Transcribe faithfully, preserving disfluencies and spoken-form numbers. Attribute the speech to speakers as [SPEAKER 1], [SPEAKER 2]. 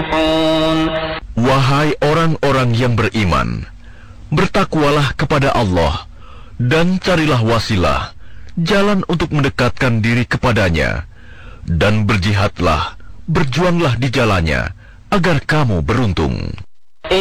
[SPEAKER 1] تفلحون.
[SPEAKER 2] Wahai orang-orang yang beriman, bertakwalah kepada Allah dan carilah wasilah, jalan untuk mendekatkan diri kepadanya, dan berjihadlah, berjuanglah di jalannya, agar kamu beruntung.